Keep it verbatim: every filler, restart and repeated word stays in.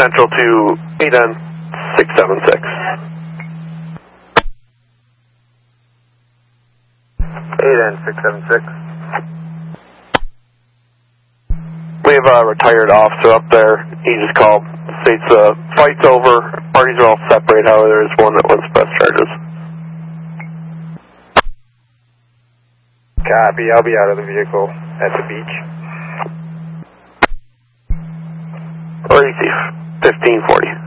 Central to eight N six seven six. eight N six seven six. We have a retired officer up there. He just called. States the uh, fight's over. Parties are all separated. However, there is one that wants press charges. Copy. I'll be out of the vehicle at the beach. Or easy. fifteen forty.